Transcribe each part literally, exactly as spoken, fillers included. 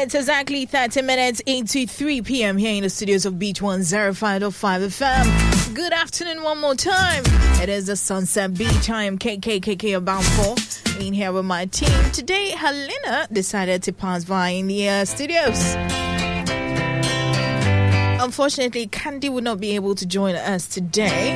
It's exactly thirty minutes into three p.m. here in the studios of Beach one oh five point five F M. Good afternoon one more time. It is the Sunset Beach. I am K K K K about four in here with my team. Today, Helena decided to pass by in the uh, studios. Unfortunately, Candy would not be able to join us today.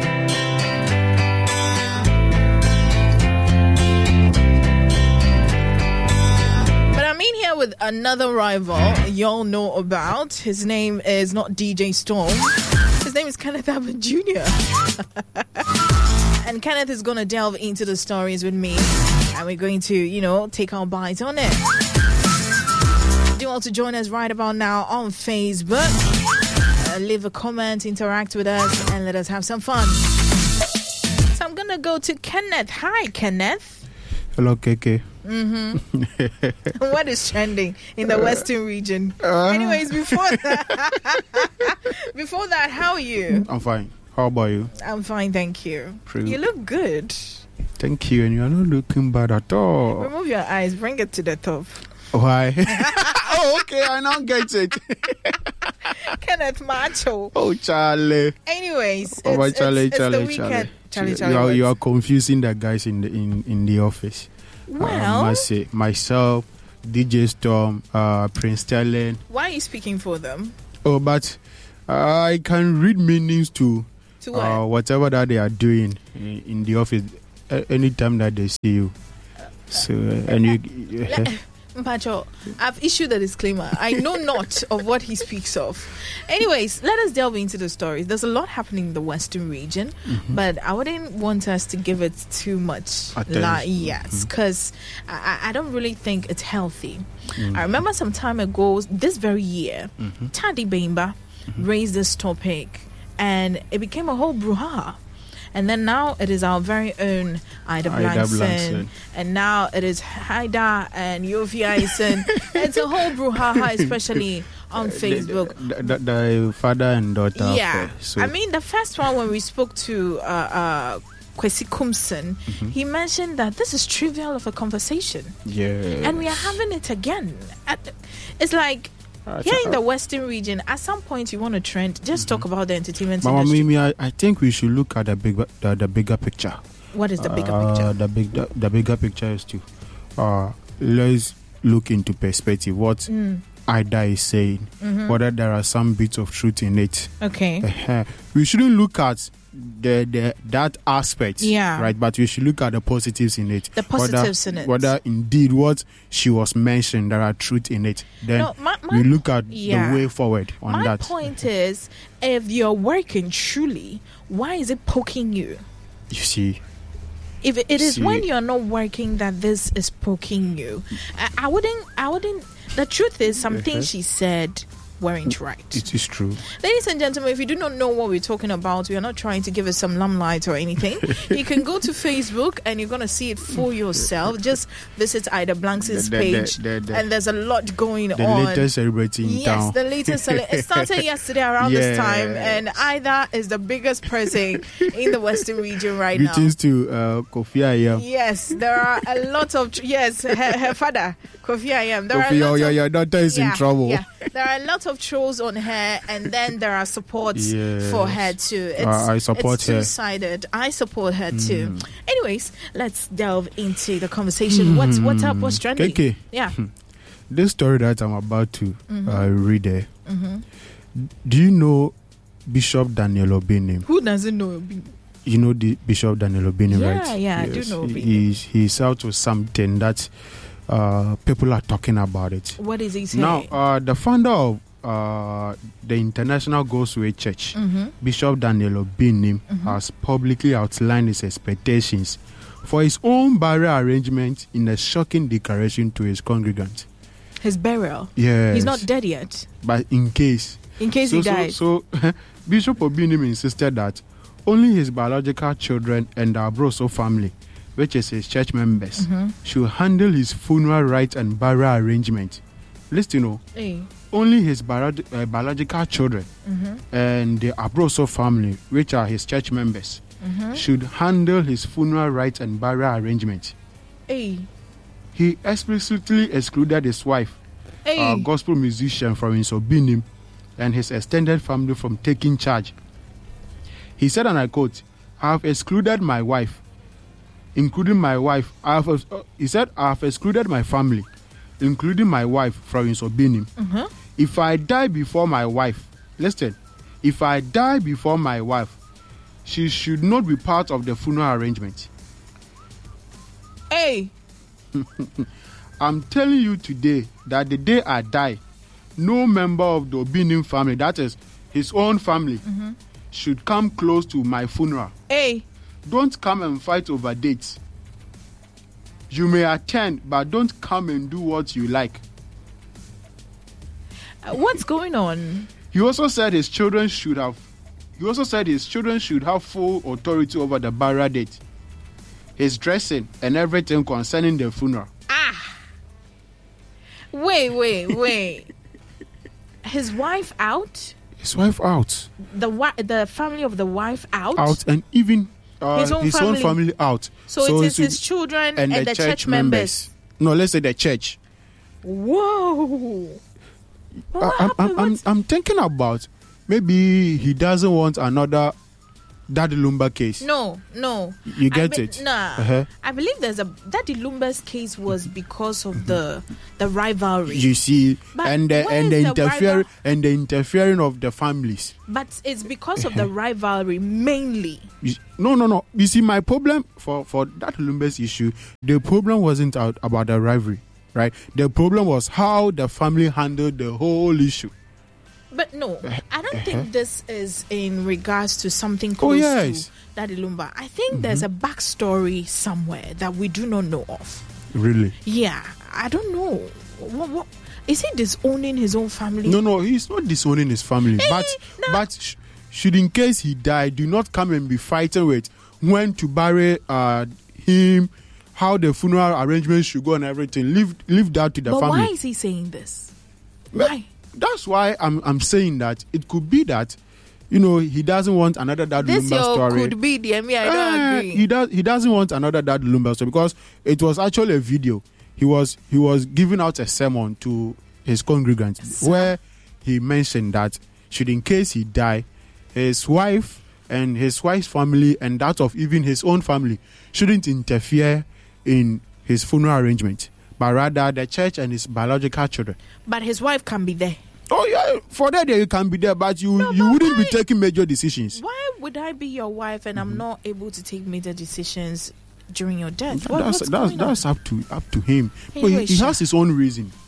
With another rival y'all know about. His name is not D J Storm. His name is Kenneth Abbott Junior And Kenneth is going to delve into the stories with me. And we're going to, you know, take our bites on it. Do you want to join us right about now on Facebook? Uh, leave a comment, interact with us, and let us have some fun. So I'm going to go to Kenneth. Hi, Kenneth. Hello, K K. Mm-hmm. What is trending in the Western region? Uh, Anyways, before that, before that, how are you? I'm fine. How about you? I'm fine, thank you. True. You look good. Thank you, and you are not looking bad at all. Remove your eyes, bring it to the top. Why? Oh, okay, I now get it. Kenneth Macho. Oh, Charlie. Anyways, oh, it's, Charlie, it's, Charlie, it's the weekend. Charlie, Charlie, Charlie, you, are, you are confusing the guys in the in, in the office. Well, I must say, myself, D J Storm, uh, Prince Sterling. Why are you speaking for them? Oh, but uh, I can read meanings to, to what? uh, whatever that they are doing in, in the office uh, anytime that they see you. So, uh, and you. Uh, Mpacho, I've issued a disclaimer. I know not of what he speaks of. Anyways, let us delve into the stories. There's a lot happening in the Western region, mm-hmm. but I wouldn't want us to give it too much. La- yes, because mm-hmm. I, I don't really think it's healthy. Mm-hmm. I remember some time ago, this very year, mm-hmm. Tadi Bemba mm-hmm. raised this topic, and it became a whole brouhaha. And then now it is our very own Ida Blankson. And now it is Haida and Yofi Eisen. It's a whole brouhaha, especially on Facebook. The, the, the father and daughter. Yeah. So. I mean, the first one, when we spoke to uh, uh, Kwesi Kumson, mm-hmm. he mentioned that this is trivial of a conversation. Yeah. And we are having it again. It's like... Uh, Here in the Western region, at some point you want to trend, just mm-hmm. talk about the entertainment Mama industry. Mimi, I, I think we should look at the big, the, the bigger picture. What is the bigger uh, picture? The big, the, the bigger picture is to uh, let's look into perspective. What mm. Ida is saying, mm-hmm. whether there are some bits of truth in it. Okay. Uh, we shouldn't look at the, the that aspect, yeah, right? But we should look at the positives in it. The positives whether, in it. Whether indeed what she was mentioning, there are truth in it. Then no, my, my, we look at yeah. the way forward on my that. My point is, if you're working truly, why is it poking you? You see. If it, it is see. when you're not working that this is poking you. I, I wouldn't, I wouldn't, the truth is some things she said weren't right. It is true. Ladies and gentlemen, if you do not know what we're talking about, we are not trying to give us some limelight or anything. You can go to Facebook and you're going to see it for yourself. Just visit Ida Blankson's the, the, page, the, the, the, and there's a lot going the on. The latest celebrity in yes, town. Yes, the latest celebrity. It started yesterday around yeah. this time, and Ida is the biggest person in the Western region right Greetings now. Greetings to uh, Kofi Ayam. Yes, there are a lot of... Tr- yes, her, her father, Kofi Ayam. There Kofi, are your, of, your daughter is yeah, in trouble. Yeah. There are a lot of trolls on her, and then there are supports yes. for her too. It's, uh, I support it's her. two-sided. I support her mm. too. Anyways, let's delve into the conversation. Mm. What's what's up? What's trending? Okay. Yeah. This story that I'm about to mm-hmm. uh, read there. Mm-hmm. Do you know Bishop Daniel Obinim? Who doesn't know Obinim? You know the Bishop Daniel Obinim, yeah, right? Yeah, yes. I do know Obinim. He's, he's out to something that uh, people are talking about it. What is he saying? Now, uh, the founder of uh, the International Gospel Church, mm-hmm. Bishop Daniel Obinim, mm-hmm. has publicly outlined his expectations for his own burial arrangement in a shocking declaration to his congregants. His burial? Yes. He's not dead yet? But in case. In case so, he died. So, so Bishop Obinim insisted that only his biological children and the Abroso family, which is his church members, mm-hmm. should handle his funeral rites and burial arrangement. Listen, you know, hey. only his bio- uh, biological children mm-hmm. and the Abroso family, which are his church members, mm-hmm. should handle his funeral rites and burial arrangement. Hey. He explicitly excluded his wife uh, gospel musician from Insobinim, and his extended family from taking charge. He said, and I quote, "I have excluded my wife, including my wife. I have, uh, he said, I have excluded my family, including my wife from Insobinim. Uh-huh. If I die before my wife, listen, if I die before my wife, she should not be part of the funeral arrangement." Hey. I'm telling you today that the day I die, no member of the Obinim family, that is his own family, mm-hmm. should come close to my funeral. Hey. Don't come and fight over dates. You may attend, but don't come and do what you like. Uh, what's going on? He also said his children should have He also said his children should have full authority over the burial date, his dressing, and everything concerning the funeral. Ah! Wait, wait, wait. His wife out? His wife out. The wi- the family of the wife out? Out, and even uh, his, own, his family. own family out. So, so it is his children and, and the, the church, church members. members. No, let's say the church. Whoa! What I, I'm, I'm, I'm, I'm thinking about maybe he doesn't want another Daddy Lumba case. No, no. You get be- it? Nah. Uh-huh. I believe there's a Daddy Lumba's case was because of the the rivalry. You see, but and the and the, the interfering rival- and the interfering of the families. But it's because of the rivalry mainly. You, no, no, no. You see, my problem for for Daddy Lumba's issue, the problem wasn't out about the rivalry, right? The problem was how the family handled the whole issue. But no, I don't think this is in regards to something close oh, yes. to Daddy Lumba. I think mm-hmm. there's a backstory somewhere that we do not know of. Really? Yeah, I don't know. What, what is he disowning his own family? No, no, he's not disowning his family. Hey, but no. but sh- should in case he die, do not come and be fighting with when to bury uh, him, how the funeral arrangements should go and everything. Leave leave that to the but family. But why is he saying this? Why? That's why I'm I'm saying that it could be that, you know, he doesn't want another Dad this Lumba story. This could be the me. I don't uh, agree. He does. He doesn't want another Dad Lumba story because it was actually a video. He was he was giving out a sermon to his congregants so, where he mentioned that should in case he die, his wife and his wife's family and that of even his own family shouldn't interfere in his funeral arrangement, but rather the church and his biological children. But his wife can be there. Oh yeah, for that day you can be there, but you no, you but wouldn't why, be taking major decisions. Why would I be your wife and mm-hmm. I'm not able to take major decisions during your death? That, what, that's what's that's going that's on? up to up to him. Anyway, he, he has his own reason.